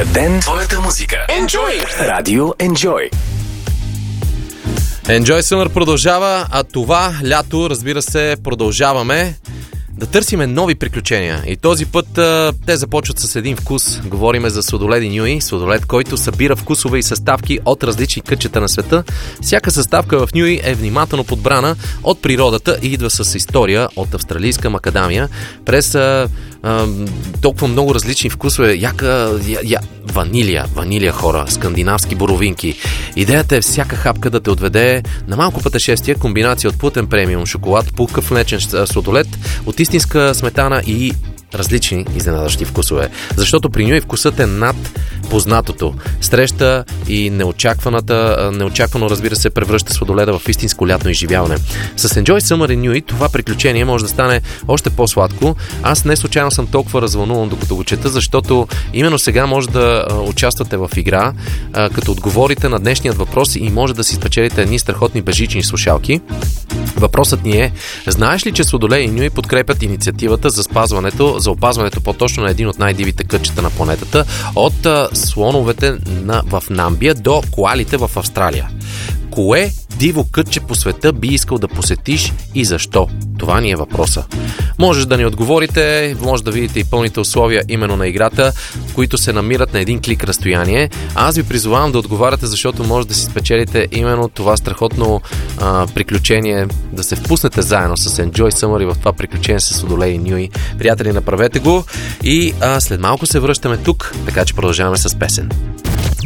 Твоя ден, твоята музика. Enjoy! Радио Enjoy. Enjoy Summer продължава, а това лято, разбира се, продължаваме да търсиме нови приключения. И този път те започват с един вкус. Говориме за сладолед Иньои, сладолед, който събира вкусове и съставки от различни кътчета на света. Всяка съставка в Иньои е внимателно подбрана от природата и идва с история от австралийска макадамия през толкова много различни вкусове. Ванилия хора, скандинавски боровинки. Идеята е всяка хапка да те отведе на малко пътешествие, комбинация от плътен премиум шоколад, пулкав млечен сладолед, от истинска сметана и различни изненадащи вкусове. Защото при Иньои вкусът е над познатото. Среща и неочаквано, разбира се, превръща сладоледа в истинско лятно изживяване. С Enjoy Summer Иньои това приключение може да стане още по-сладко. Аз не случайно съм толкова развълнуван докато го чета, защото именно сега може да участвате в игра, като отговорите на днешният въпрос и може да си спечелите едни страхотни бежични слушалки. Въпросът ни е: знаеш ли, че сладолед Иньои подкрепят инициативата за опазването по-точно на един от най-дивите кътчета на планетата, от слоновете в Намбия до коалите в Австралия? Кое диво кътче по света би искал да посетиш и защо? Това ни е въпроса. Можеш да ни отговорите, може да видите и пълните условия именно на играта, които се намират на един клик разстояние. Аз ви призовавам да отговаряте, защото може да си спечелите именно това страхотно приключение, да се впуснете заедно с Enjoy Summer и в това приключение с сладолед Иньои. Приятели, направете го и след малко се връщаме тук, така че продължаваме с песен.